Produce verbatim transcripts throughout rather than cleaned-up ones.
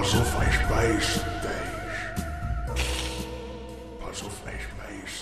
Pass auf, ich beiß dich. Pass auf, ich beiß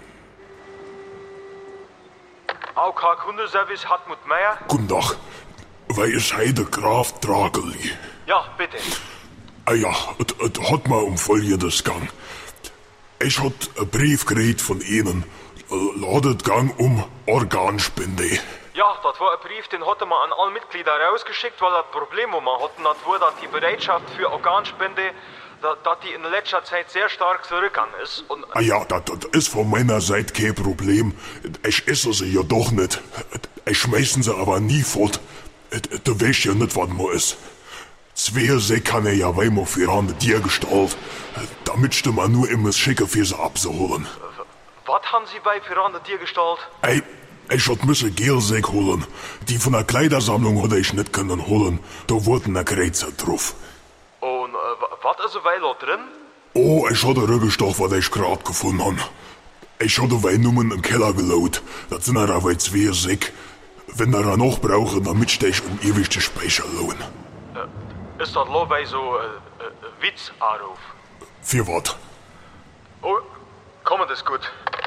dich. A O K Kundenservice, Hartmut Meier. Guten Tag. Wer ist heute Graf Drageli? Ja, bitte. Ah ja, es hat mal um Folgendes gegangen. Ich hat einen Brief gekriegt von Ihnen. Ladet gang um Organspende. Ja, das war ein Brief, den hatte man an alle Mitglieder rausgeschickt, weil das Problem, wo man hatten, das war, dass die Bereitschaft für Organspende, dass, dass die in letzter Zeit sehr stark zurückgegangen ist. Und Ah ja, das, das ist von meiner Seite kein Problem. Ich esse sie ja doch nicht. Ich schmeißen sie aber nie fort. Du weißt ja nicht, was man ist. Zwei See kann er ja weimar für an dir gestalten. Damit du man nur immer schicken für sie abzuholen. Was haben Sie bei Pirande dir gestaltet? Ey, ich hat müsse Gelsäck holen. Die von der Kleidersammlung hatte ich nicht können holen. Da wurden eine Kreuzer drauf. Und äh, was ist weil da drin? Oh, ich hatte Rückgestoff, was ich gerade gefunden habe. Ich hatte Weinnummern im Keller gelaut. Das sind aber zwei Säck. Wenn er noch brauchen, damit steh ich um ewig die Speicher lohn. Äh, ist das lo bei so äh, äh, Witz-Anruf? Für was? Oh, komm, das ist gut.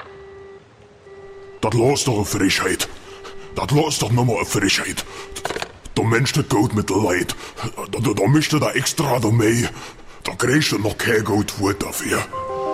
Das los doch eine Frechheit. Das los doch nochmal eine Frechheit. Der Mensch, das geht mit der Leid. Da, da, da mischt er da extra da mehr. Da kriegst du noch kein Goldwort dafür.